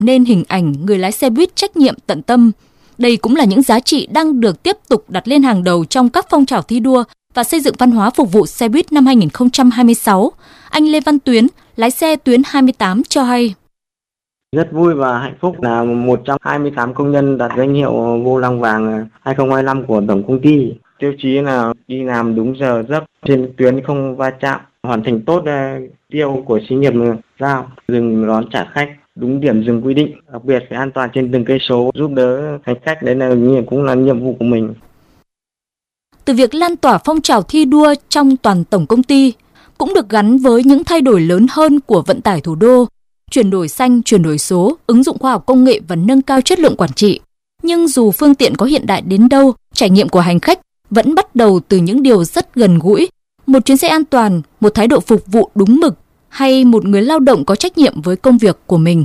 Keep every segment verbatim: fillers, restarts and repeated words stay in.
nên hình ảnh người lái xe buýt trách nhiệm tận tâm. Đây cũng là những giá trị đang được tiếp tục đặt lên hàng đầu trong các phong trào thi đua và xây dựng văn hóa phục vụ xe buýt năm hai không hai sáu. Anh Lê Văn Tuyến, lái xe tuyến hai mươi tám cho hay. Rất vui và hạnh phúc là một trong hai mươi tám công nhân đạt danh hiệu vô lăng vàng hai không hai lăm của tổng công ty. Tiêu chí là đi làm đúng giờ giấc, trên tuyến không va chạm, hoàn thành tốt tiêu của xí nghiệp giao, dừng đón trả khách đúng điểm dừng quy định, đặc biệt phải an toàn trên từng cây số, giúp đỡ hành khách, đấy là cũng là nhiệm vụ của mình. Từ việc lan tỏa phong trào thi đua trong toàn tổng công ty cũng được gắn với những thay đổi lớn hơn của vận tải thủ đô, chuyển đổi xanh, chuyển đổi số, ứng dụng khoa học công nghệ và nâng cao chất lượng quản trị. Nhưng dù phương tiện có hiện đại đến đâu, trải nghiệm của hành khách vẫn bắt đầu từ những điều rất gần gũi. Một chuyến xe an toàn, một thái độ phục vụ đúng mực hay một người lao động có trách nhiệm với công việc của mình.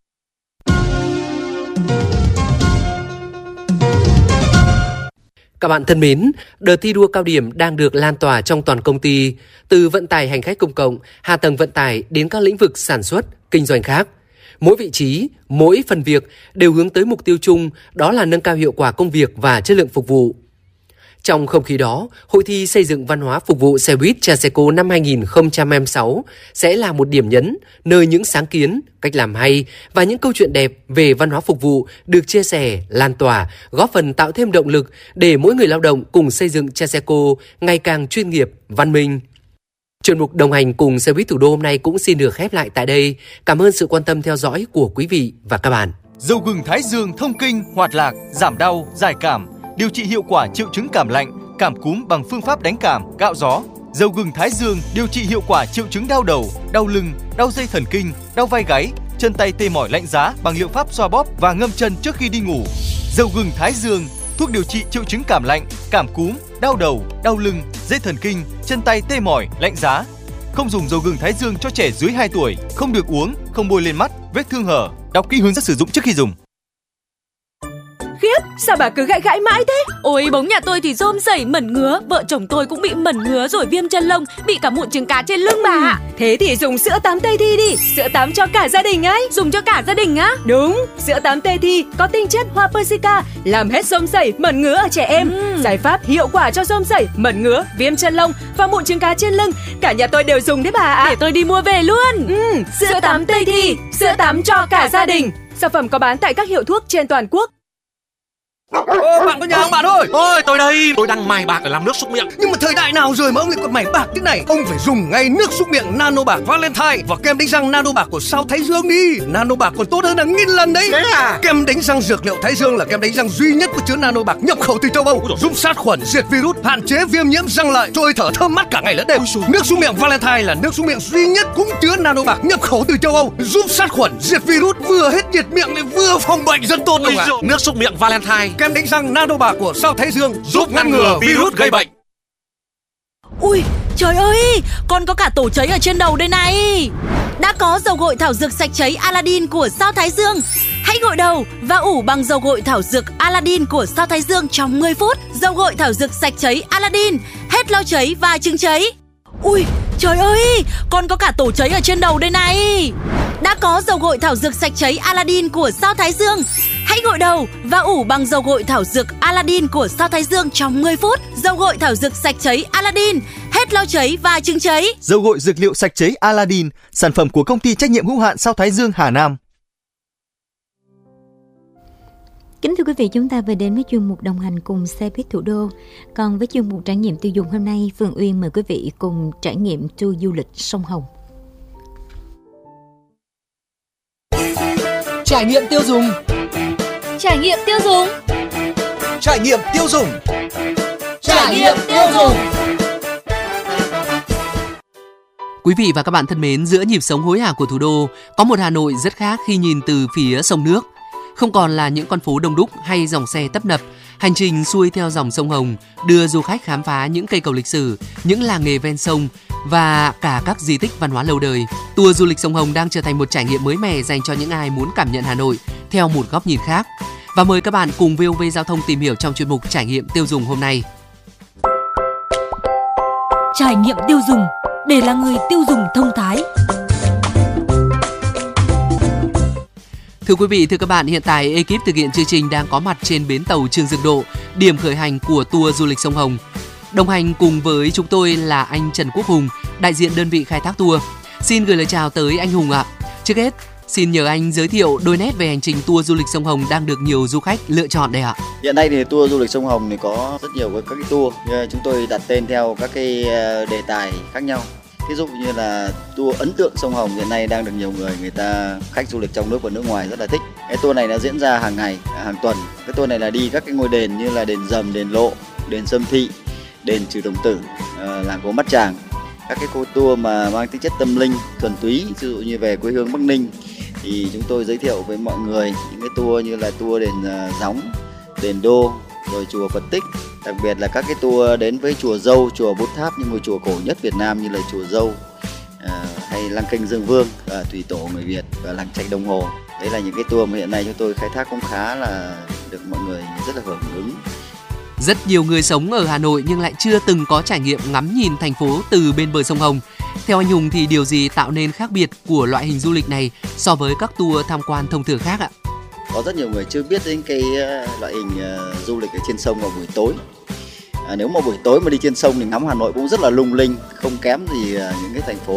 Các bạn thân mến, đợt thi đua cao điểm đang được lan tỏa trong toàn công ty, từ vận tải hành khách công cộng, hạ tầng vận tải đến các lĩnh vực sản xuất, kinh doanh khác. Mỗi vị trí, mỗi phần việc đều hướng tới mục tiêu chung, đó là nâng cao hiệu quả công việc và chất lượng phục vụ. Trong không khí đó, Hội thi xây dựng văn hóa phục vụ xe buýt Transeco năm hai không hai sáu sẽ là một điểm nhấn, nơi những sáng kiến, cách làm hay và những câu chuyện đẹp về văn hóa phục vụ được chia sẻ, lan tỏa, góp phần tạo thêm động lực để mỗi người lao động cùng xây dựng Transeco ngày càng chuyên nghiệp, văn minh. Chuyên mục đồng hành cùng xe buýt thủ đô hôm nay cũng xin được khép lại tại đây. Cảm ơn sự quan tâm theo dõi của quý vị và các bạn. Dầu gừng Thái Dương thông kinh, hoạt lạc, giảm đau, giải cảm, điều trị hiệu quả triệu chứng cảm lạnh, cảm cúm bằng phương pháp đánh cảm, gạo gió. Dầu gừng Thái Dương điều trị hiệu quả triệu chứng đau đầu, đau lưng, đau dây thần kinh, đau vai gáy, chân tay tê mỏi lạnh giá bằng liệu pháp xoa bóp và ngâm chân trước khi đi ngủ. Dầu gừng Thái Dương, thuốc điều trị triệu chứng cảm lạnh, cảm cúm, đau đầu, đau lưng, dây thần kinh, chân tay tê mỏi, lạnh giá. Không dùng dầu gừng Thái Dương cho trẻ dưới hai tuổi, không được uống, không bôi lên mắt, vết thương hở. Đọc kỹ hướng dẫn sử dụng trước khi dùng. Khiếp, sao bà cứ gãi gãi mãi thế? Ôi, bóng nhà tôi thì rôm rẩy mẩn ngứa, vợ chồng tôi cũng bị mẩn ngứa rồi viêm chân lông, bị cả mụn trứng cá trên lưng bà ạ. Thế thì dùng sữa tắm Tây Thi đi, sữa tắm cho cả gia đình ấy. Dùng cho cả gia đình á? Đúng, sữa tắm Tây Thi có tinh chất hoa persica, làm hết rôm rẩy, mẩn ngứa ở trẻ em. Ừ. Giải pháp hiệu quả cho rôm rẩy, mẩn ngứa, viêm chân lông và mụn trứng cá trên lưng. Cả nhà tôi đều dùng đấy bà ạ. Để tôi đi mua về luôn. Ừ, sữa tắm Tây Thi, sữa tắm cho cả gia đình. Sản phẩm có bán tại các hiệu thuốc trên toàn quốc. Ô, bạn có nhà không bạn ơi? Ôi, tôi đây, tôi đang mài bạc để làm nước súc miệng. Nhưng mà thời đại nào rồi mà ông lại còn mài bạc thế này? Ông phải dùng ngay nước súc miệng Nano Bạc Valentine và kem đánh răng Nano Bạc của Sao Thái Dương đi. Nano Bạc còn tốt hơn hàng nghìn lần đấy. Thế à? Kem đánh răng dược liệu Thái Dương là kem đánh răng duy nhất có chứa Nano Bạc nhập khẩu từ châu Âu, giúp sát khuẩn, diệt virus, hạn chế viêm nhiễm răng lợi, trôi thở thơm mát cả ngày lẫn đêm. Nước súc miệng Valentine là nước súc miệng duy nhất cũng chứa Nano Bạc nhập khẩu từ châu Âu, giúp sát khuẩn, diệt virus, vừa hết nhiệt miệng lại vừa phòng bệnh rất tốt đâu ạ. Nước súc miệng Valentine, kem đánh răng Nano Bạc của Sao Thái Dương giúp ngăn ngừa virus gây bệnh. Ui, trời ơi, con có cả tổ cháy ở trên đầu đây này. Đã có dầu gội thảo dược sạch cháy Aladdin của Sao Thái Dương. Hãy gội đầu và ủ bằng dầu gội thảo dược Aladdin của Sao Thái Dương trong mười phút. Dầu gội thảo dược sạch cháy Aladdin, hết lau cháy và chứng cháy. Ui, trời ơi, con có cả tổ cháy ở trên đầu đây này. Đã có dầu gội thảo dược sạch cháy Aladdin của Sao Thái Dương. Hãy gội đầu và ủ bằng dầu gội thảo dược Aladdin của Sao Thái Dương trong mười phút. Dầu gội thảo dược sạch cháy Aladdin, hết lau cháy và chứng cháy. Dầu gội dược liệu sạch cháy Aladdin, sản phẩm của công ty trách nhiệm hữu hạn Sao Thái Dương Hà Nam. Kính thưa quý vị, chúng ta vừa đến với chuyên mục đồng hành cùng xe buýt thủ đô. Còn với chuyên mục trải nghiệm tiêu dùng hôm nay, Phương Uyên mời quý vị cùng trải nghiệm tour du lịch sông Hồng. Trải nghiệm tiêu dùng. Trải nghiệm tiêu dùng. Trải nghiệm tiêu dùng. Trải nghiệm tiêu dùng. Quý vị và các bạn thân mến, giữa nhịp sống hối hả của thủ đô, có một Hà Nội rất khác khi nhìn từ phía sông nước. Không còn là những con phố đông đúc hay dòng xe tấp nập, hành trình xuôi theo dòng sông Hồng đưa du khách khám phá những cây cầu lịch sử, những làng nghề ven sông và cả các di tích văn hóa lâu đời. Tour du lịch sông Hồng đang trở thành một trải nghiệm mới mẻ dành cho những ai muốn cảm nhận Hà Nội theo một góc nhìn khác. Và mời các bạn cùng vê o vê Giao thông tìm hiểu trong chuyên mục trải nghiệm tiêu dùng hôm nay. Trải nghiệm tiêu dùng để là người tiêu dùng thông thái. Thưa quý vị, thưa các bạn, hiện tại ekip thực hiện chương trình đang có mặt trên bến tàu Trương Dương Độ, điểm khởi hành của tour du lịch sông Hồng. Đồng hành cùng với chúng tôi là anh Trần Quốc Hùng, đại diện đơn vị khai thác tour. Xin gửi lời chào tới anh Hùng ạ. Trước hết, xin nhờ anh giới thiệu đôi nét về hành trình tour du lịch sông Hồng đang được nhiều du khách lựa chọn đây ạ. Hiện nay thì tour du lịch sông Hồng thì có rất nhiều các cái tour, chúng tôi đặt tên theo các cái đề tài khác nhau. Ví dụ như là tour ấn tượng sông Hồng hiện nay đang được nhiều người người ta khách du lịch trong nước và nước ngoài rất là thích. Cái tour này nó diễn ra hàng ngày, hàng tuần. Cái tour này là đi các cái ngôi đền như là đền Dầm, đền Lộ, đền Sâm Thị, đền Trừ Đồng Tử, làng Gốm Bát Tràng. Các cái tour mà mang tính chất tâm linh, thuần túy, ví dụ như về quê hương Bắc Ninh thì chúng tôi giới thiệu với mọi người những cái tour như là tour đền Gióng, đền Đô, rồi chùa Phật Tích. Đặc biệt là các cái tour đến với chùa Dâu, chùa Bút Tháp, những ngôi chùa cổ nhất Việt Nam như là chùa Dâu, à, hay Lăng Kênh Dương Vương, à, thủy tổ người Việt và làng Trạch Đồng Hồ. Đấy là những cái tour mà hiện nay chúng tôi khai thác cũng khá là được mọi người rất là hưởng ứng. Rất nhiều người sống ở Hà Nội nhưng lại chưa từng có trải nghiệm ngắm nhìn thành phố từ bên bờ sông Hồng. Theo anh Hùng thì điều gì tạo nên khác biệt của loại hình du lịch này so với các tour tham quan thông thường khác ạ? Có rất nhiều người chưa biết đến cái loại hình uh, du lịch ở trên sông vào buổi tối. À, nếu mà buổi tối mà đi trên sông thì ngắm Hà Nội cũng rất là lung linh, không kém gì uh, những cái thành phố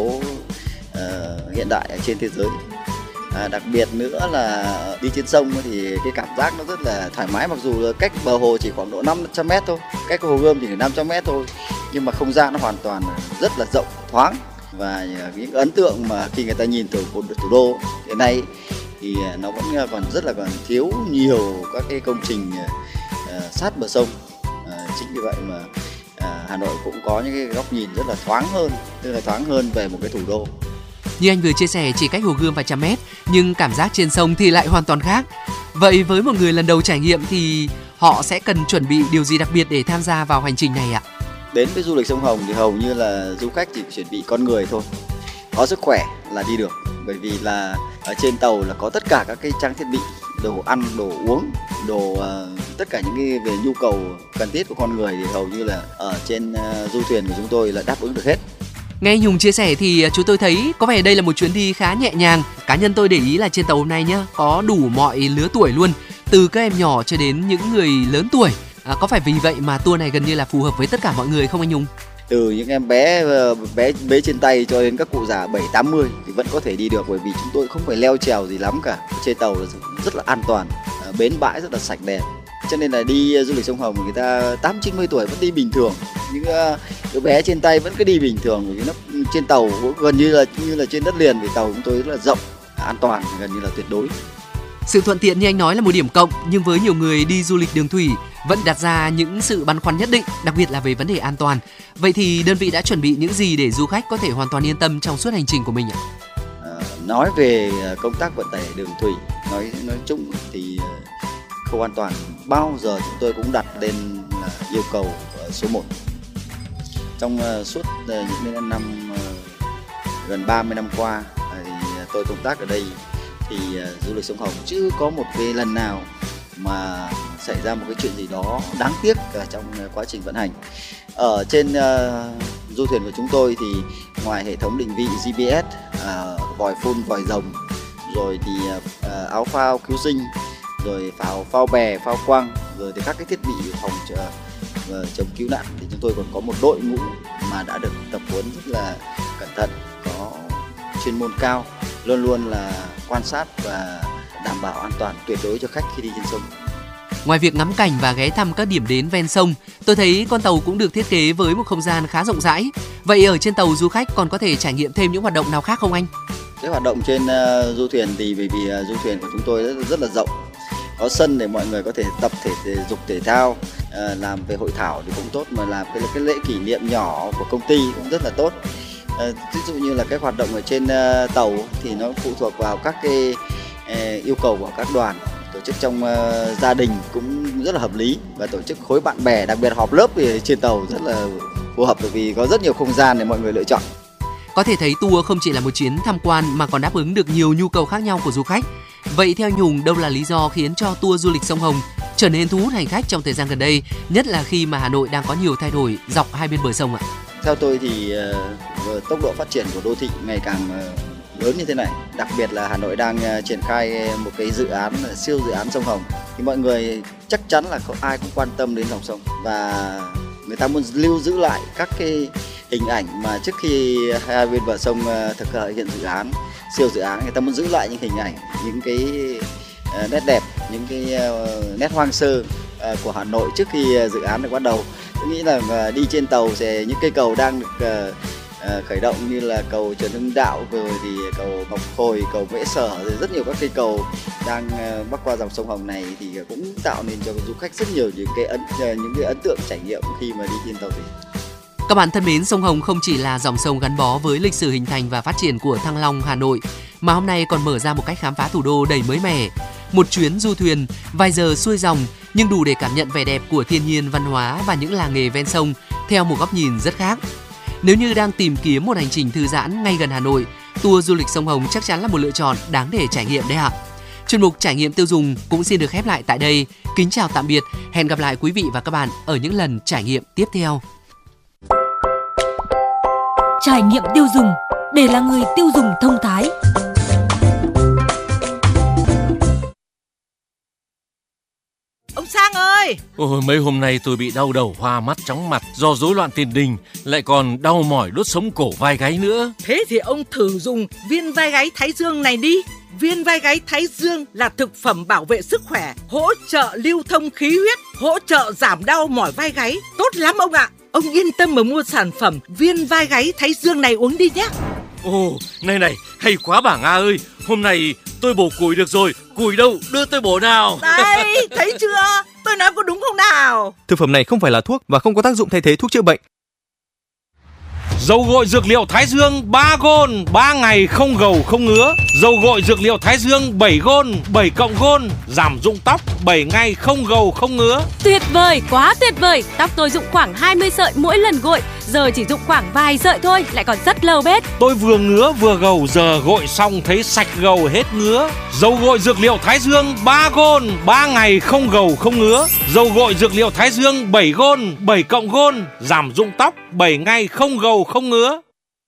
uh, hiện đại ở trên thế giới. À, đặc biệt nữa là đi trên sông thì cái cảm giác nó rất là thoải mái, mặc dù cách bờ hồ chỉ khoảng độ năm trăm mét thôi, cách hồ Gươm chỉ năm trăm mét thôi, nhưng mà không gian nó hoàn toàn rất là rộng, thoáng. Và những ấn tượng mà khi người ta nhìn từ thủ đô hiện nay thì nó vẫn còn rất là còn thiếu nhiều các cái công trình uh, sát bờ sông. Uh, chính vì vậy mà uh, Hà Nội cũng có những cái góc nhìn rất là thoáng hơn, tức là thoáng hơn về một cái thủ đô. Như anh vừa chia sẻ, chỉ cách hồ Gươm vài trăm mét nhưng cảm giác trên sông thì lại hoàn toàn khác. Vậy với một người lần đầu trải nghiệm thì họ sẽ cần chuẩn bị điều gì đặc biệt để tham gia vào hành trình này ạ? Đến với du lịch sông Hồng thì hầu như là du khách chỉ chuẩn bị con người thôi, có sức khỏe là đi được. Bởi vì là ở trên tàu là có tất cả các cái trang thiết bị, đồ ăn, đồ uống, đồ uh, tất cả những cái về nhu cầu cần thiết của con người thì hầu như là ở trên uh, du thuyền của chúng tôi là đáp ứng được hết. Nghe anh Hùng chia sẻ thì chúng tôi thấy có vẻ đây là một chuyến đi khá nhẹ nhàng. Cá nhân tôi để ý là trên tàu hôm nay nhá, có đủ mọi lứa tuổi luôn, từ các em nhỏ cho đến những người lớn tuổi. À, có phải vì vậy mà tour này gần như là phù hợp với tất cả mọi người không anh Hùng? Từ những em bé bé bé trên tay cho đến các cụ già bảy tám mươi thì vẫn có thể đi được, bởi vì chúng tôi không phải leo trèo gì lắm cả. Trên tàu rất là an toàn, bến bãi rất là sạch đẹp. Cho nên là đi du lịch sông Hồng người ta tám chín mươi tuổi vẫn đi bình thường. Những đứa bé trên tay vẫn cứ đi bình thường, bởi vì nó trên tàu gần như là như là trên đất liền, vì tàu chúng tôi rất là rộng, an toàn, gần như là tuyệt đối. Sự thuận tiện như anh nói là một điểm cộng, nhưng với nhiều người đi du lịch đường thủy vẫn đặt ra những sự băn khoăn nhất định, đặc biệt là về vấn đề an toàn. Vậy thì đơn vị đã chuẩn bị những gì để du khách có thể hoàn toàn yên tâm trong suốt hành trình của mình ạ? À, nói về công tác vận tải đường thủy, nói nói chung thì không an toàn bao giờ chúng tôi cũng đặt lên là yêu cầu số một. Trong suốt những năm gần ba mươi năm qua thì tôi công tác ở đây thì du lịch sông Hồng chưa có một cái lần nào mà xảy ra một cái chuyện gì đó đáng tiếc trong quá trình vận hành. Ở trên uh, du thuyền của chúng tôi thì ngoài hệ thống định vị giê pê ét, uh, vòi phun, vòi rồng, rồi thì uh, áo phao cứu sinh, rồi phao phao bè, phao quăng, rồi thì các cái thiết bị phòng uh, chống cứu nạn, thì chúng tôi còn có một đội ngũ mà đã được tập huấn rất là cẩn thận, có chuyên môn cao, luôn luôn là quan sát và đảm bảo an toàn tuyệt đối cho khách khi đi trên sông. Ngoài việc ngắm cảnh và ghé thăm các điểm đến ven sông, tôi thấy con tàu cũng được thiết kế với một không gian khá rộng rãi. Vậy ở trên tàu du khách còn có thể trải nghiệm thêm những hoạt động nào khác không anh? Cái hoạt động trên uh, du thuyền thì bởi vì uh, du thuyền của chúng tôi rất, rất là rộng, có sân để mọi người có thể tập thể, thể dục thể thao, uh, làm về hội thảo thì cũng tốt, mà làm cái, cái lễ kỷ niệm nhỏ của công ty cũng rất là tốt. Uh, ví dụ như là cái hoạt động ở trên uh, tàu thì nó phụ thuộc vào các cái uh, yêu cầu của các đoàn. Tổ chức trong uh, gia đình cũng rất là hợp lý, và tổ chức khối bạn bè, đặc biệt họp lớp thì trên tàu rất là phù hợp, bởi vì có rất nhiều không gian để mọi người lựa chọn. Có thể thấy tour không chỉ là một chuyến tham quan mà còn đáp ứng được nhiều nhu cầu khác nhau của du khách. Vậy theo anh Hùng, đâu là lý do khiến cho tour du lịch sông Hồng trở nên thu hút hành khách trong thời gian gần đây, nhất là khi mà Hà Nội đang có nhiều thay đổi dọc hai bên bờ sông ạ? Theo tôi thì uh, tốc độ phát triển của đô thị ngày càng uh, lớn như thế này. Đặc biệt là Hà Nội đang triển khai một cái dự án siêu dự án sông Hồng, thì mọi người chắc chắn là không ai cũng quan tâm đến dòng sông, và người ta muốn lưu giữ lại các cái hình ảnh mà trước khi hai bên bờ sông thực hiện dự án siêu dự án, người ta muốn giữ lại những hình ảnh, những cái nét đẹp, những cái nét hoang sơ của Hà Nội trước khi dự án được bắt đầu. Tôi nghĩ là đi trên tàu thì những cây cầu đang được khởi động như là cầu Trần Hưng Đạo, rồi thì cầu Ngọc Hồi, cầu Mễ Sở, rồi rất nhiều các cây cầu đang bắc qua dòng sông Hồng này thì cũng tạo nên cho du khách rất nhiều những cái ấn những cái ấn tượng trải nghiệm khi mà đi trên tàu thủy. Các bạn thân mến, sông Hồng không chỉ là dòng sông gắn bó với lịch sử hình thành và phát triển của Thăng Long, Hà Nội, mà hôm nay còn mở ra một cách khám phá thủ đô đầy mới mẻ. Một chuyến du thuyền, vài giờ xuôi dòng nhưng đủ để cảm nhận vẻ đẹp của thiên nhiên, văn hóa và những làng nghề ven sông theo một góc nhìn rất khác. Nếu như đang tìm kiếm một hành trình thư giãn ngay gần Hà Nội, tour du lịch sông Hồng chắc chắn là một lựa chọn đáng để trải nghiệm đấy ạ. Chuyên mục Trải nghiệm tiêu dùng cũng xin được khép lại tại đây. Kính chào tạm biệt, hẹn gặp lại quý vị và các bạn ở những lần trải nghiệm tiếp theo. Trải nghiệm tiêu dùng để là người tiêu dùng thông thái. Ông Sang ơi! Ôi, mấy hôm nay tôi bị đau đầu, hoa mắt, chóng mặt do rối loạn tiền đình, lại còn đau mỏi đốt sống cổ vai gáy nữa. Thế thì ông thử dùng viên vai gáy Thái Dương này đi. Viên vai gáy Thái Dương là thực phẩm bảo vệ sức khỏe, hỗ trợ lưu thông khí huyết, hỗ trợ giảm đau mỏi vai gáy. Tốt lắm ông ạ! Ông yên tâm mà mua sản phẩm viên vai gáy Thái Dương này uống đi nhé. Ồ, này này, hay quá bà Nga ơi. Hôm nay tôi bổ củi được rồi. Củi đâu, đưa tôi bổ nào. Đây, thấy chưa? Tôi nói có đúng không nào? Thực phẩm này không phải là thuốc và không có tác dụng thay thế thuốc chữa bệnh. Dầu gội dược liệu Thái Dương ba gôn, ba ngày không gầu không ngứa. Dầu gội dược liệu Thái Dương bảy gôn, bảy cộng gôn, giảm rụng tóc, bảy ngày không gầu không ngứa. Tuyệt vời, quá tuyệt vời. Tóc tôi rụng khoảng hai mươi sợi mỗi lần gội, giờ chỉ rụng khoảng vài sợi thôi, lại còn rất lâu bết. Tôi vừa ngứa vừa gầu, giờ gội xong thấy sạch gầu hết ngứa. Dầu gội dược liệu Thái Dương ba gôn, ba ngày không gầu không ngứa. Dầu gội dược liệu Thái Dương bảy gôn, bảy cộng gôn, giảm rụng tóc, bảy ngày không gầu không ngứa.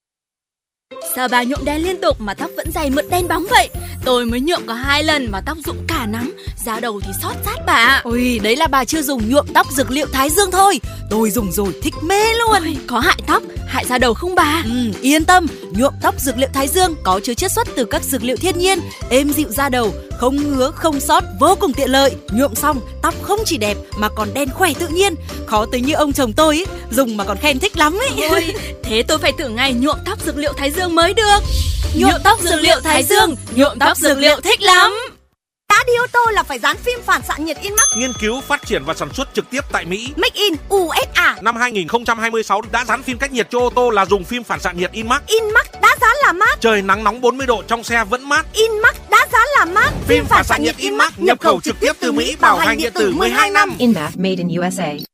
Sao bà nhuộm đen liên tục mà tóc vẫn dày mượt đen bóng vậy? Tôi mới nhuộm có hai lần mà tóc rụng cả nắm, da đầu thì xót rát bà. Ôi, đấy là bà chưa dùng nhuộm tóc dược liệu Thái Dương thôi. Tôi dùng rồi thích mê luôn. Ôi, có hại tóc, hại da đầu không bà? Ừ, yên tâm, nhuộm tóc dược liệu Thái Dương có chứa chiết xuất từ các dược liệu thiên nhiên, êm dịu da đầu, không ngứa, không xót, vô cùng tiện lợi. Nhuộm xong, tóc không chỉ đẹp mà còn đen khỏe tự nhiên. Khó tới như ông chồng tôi ấy, dùng mà còn khen thích lắm ấy. Ôi, thế tôi phải thử ngay nhuộm tóc dược liệu Thái Dương mới được. Nhuộm tóc dược liệu Thái Dương, nhuộm tóc dược liệu thích lắm. Đã đi ô tô là phải dán phim phản xạ nhiệt Inmax. Nghiên cứu, phát triển và sản xuất trực tiếp tại Mỹ. Make in u ét a. Năm hai nghìn không trăm hai mươi sáu đã dán phim cách nhiệt cho ô tô là dùng phim phản xạ nhiệt Inmax. Inmax đã dán là mát. Trời nắng nóng bốn mươi độ trong xe vẫn mát. Inmax đã dán là mát. Phim phản xạ nhiệt Inmax nhập khẩu trực tiếp từ Mỹ, bảo hành điện tử mười hai năm. Inmax made in u ét a.